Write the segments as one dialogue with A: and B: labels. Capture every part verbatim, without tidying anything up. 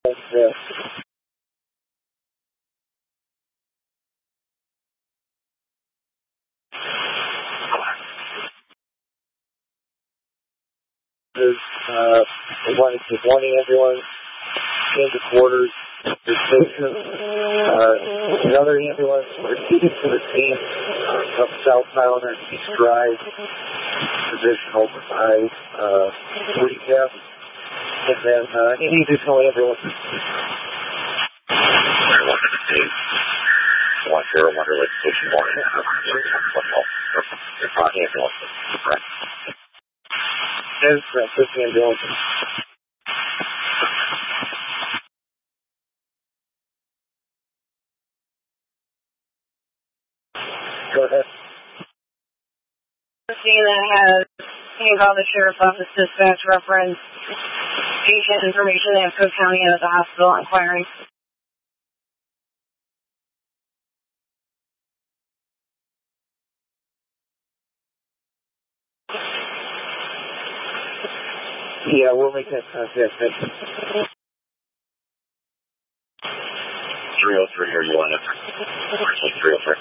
A: Yeah. There's uh, one, there's one ambulance in the quarters. There's patients, uh, another ambulance proceeding to the scene of South Islander East Drive, position over by uh, recap, and then uh, any additional ambulances.
B: I wanted to see one zero Wonderlake Station Morning. It's not ambulances, correct?
A: That's correct, this ambulance. Go ahead.
C: The scene that has call the sheriff's office dispatch reference patient information at Cook County and at the hospital inquiring.
A: Yeah, we'll make that contact.
B: three oh three, are you on it? three oh three.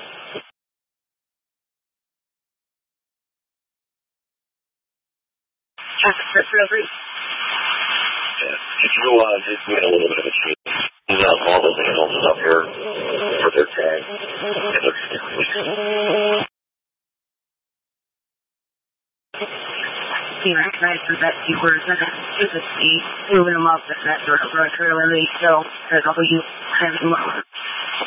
C: three oh three.
B: Yeah. Could you uh, just get a little bit of a change? You know, all those ambulances up here for their tag. It looks good.
C: He recognized for that few words and just a speed, moving them up at that sort of road trailer, so there's a whole you having them up.